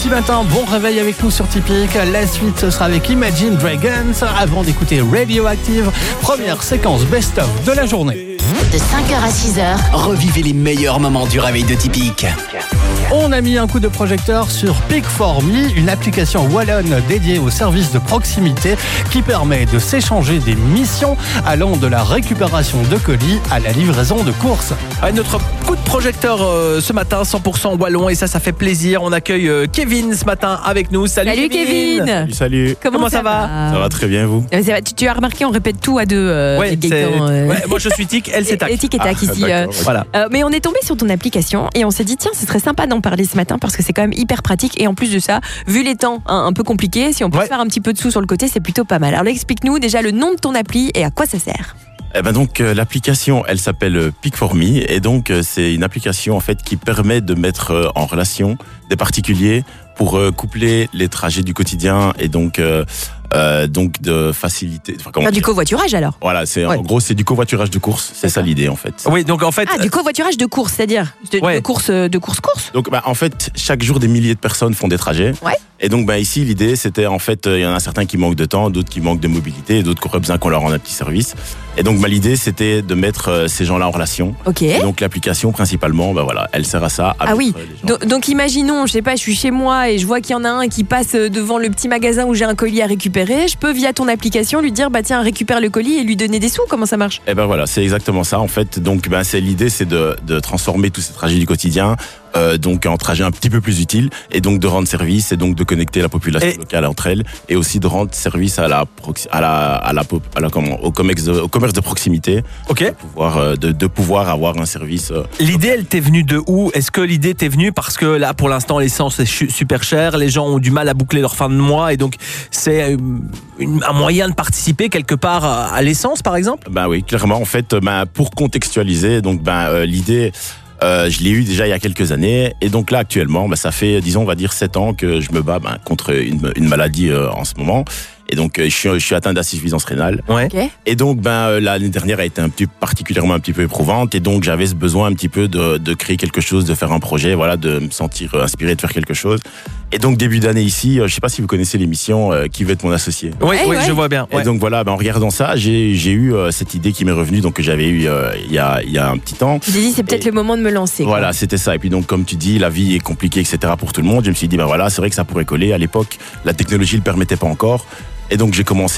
petit matin, bon réveil avec nous sur Typique. La suite, ce sera avec Imagine Dragons avant d'écouter Radioactive. Première séquence best-of de la journée. De 5h à 6h, Revivez les meilleurs moments du réveil de Typique. On a mis un coup de projecteur sur Pick4Me, une application wallonne dédiée aux services de proximité qui permet de s'échanger des missions allant de la récupération de colis à la livraison de courses. Notre coup de projecteur ce matin, 100% wallon, et ça fait plaisir. On accueille Kevin ce matin avec nous. Salut Kevin. Salut. Comment ça va? Ça va très bien, vous? Tu as remarqué, on répète tout à deux. Ouais, moi je suis Tic, elle c'est Tac. Tic et Tac ici. Voilà. Mais on est tombé sur ton application et on s'est dit tiens, ce serait sympa d'en parler ce matin parce que c'est quand même hyper pratique, et en plus de ça, vu les temps un peu compliqués, si on peut faire un petit peu de sous sur le côté, c'est plutôt pas mal. Alors explique-nous déjà le nom de ton appli et à quoi ça sert. Donc l'application, elle s'appelle Pick4Me, et donc c'est une application en fait qui permet de mettre en relation des particuliers pour coupler les trajets du quotidien, et donc de faciliter. Faire du covoiturage alors. Voilà, en gros c'est du covoiturage de course, c'est ça l'idée en fait. Oui, donc en fait. Du covoiturage de course, c'est-à-dire de course. Donc en fait chaque jour des milliers de personnes font des trajets. Ouais. Et donc ici l'idée c'était en fait il y en a certains qui manquent de temps, d'autres qui manquent de mobilité, et d'autres qui auraient besoin qu'on leur rende un petit service. Et donc l'idée c'était de mettre ces gens-là en relation. Ok. Et donc l'application principalement, elle sert à ça. Ah oui. Donc imaginons, je sais pas, je suis chez moi et je vois qu'il y en a un qui passe devant le petit magasin où j'ai un colis à récupérer. Je peux via ton application lui dire tiens, récupère le colis et lui donner des sous. Comment ça marche? Voilà, c'est exactement ça en fait. Donc l'idée c'est de transformer tous ces trajets du quotidien donc en trajet un petit peu plus utile, et donc de rendre service, et donc de connecter la population locale entre elles, et aussi de rendre service au commerce de proximité. Ok. De pouvoir avoir un service. L'idée, elle t'est venue de où? Est-ce que l'idée t'est venue parce que là, pour l'instant, l'essence est super chère, les gens ont du mal à boucler leur fin de mois, et donc c'est un moyen de participer quelque part à l'essence, par exemple? Oui, clairement. En fait, pour contextualiser, donc l'idée. Je l'ai eu déjà il y a quelques années, et donc là actuellement ça fait on va dire 7 ans que je me bats contre une maladie en ce moment, et donc je suis atteint d'insuffisance rénale. Ouais. Okay. Et donc l'année dernière a été particulièrement un petit peu éprouvante, et donc j'avais ce besoin un petit peu de créer quelque chose, de faire un projet, de me sentir inspiré de faire quelque chose. Et donc début d'année ici, je sais pas si vous connaissez l'émission Qui veut être mon associé. Oui, je vois bien. Et donc en regardant ça, j'ai eu cette idée qui m'est revenue, donc que j'avais eu il y a un petit temps. Tu t'es dit c'est peut-être le moment de me lancer. Voilà, c'était ça. Et puis donc comme tu dis, la vie est compliquée, etc. pour tout le monde. Je me suis dit c'est vrai que ça pourrait coller. À l'époque, la technologie le permettait pas encore, et donc j'ai commencé